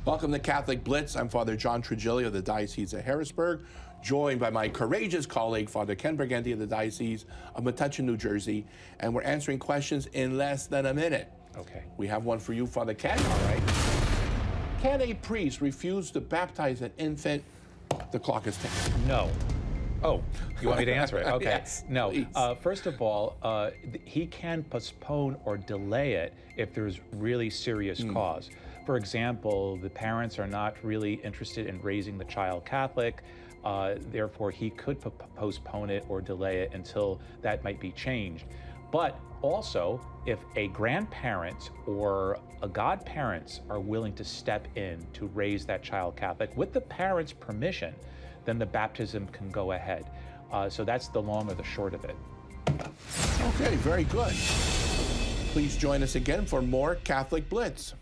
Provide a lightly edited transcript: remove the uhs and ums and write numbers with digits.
Welcome to Catholic Blitz. I'm Father John Trigilio of the Diocese of Harrisburg, joined by my courageous colleague, Father Ken Briganti of the Diocese of Metuchen, New Jersey, and we're answering questions in less than a minute. Okay. We have one for you, Father Ken. All right. Can a priest refuse to baptize an infant? The clock is ticking. No. Oh, you want me to answer it? Okay. Yes, no. please. First of all, he can postpone or delay it if there's really serious cause. For example, the parents are not really interested in raising the child Catholic, therefore he could postpone it or delay it until that might be changed. But also, if a grandparent or a godparents are willing to step in to raise that child Catholic with the parents' permission, then the baptism can go ahead. So that's the long or the short of it. Okay, very good. Please join us again for more Catholic Blitz.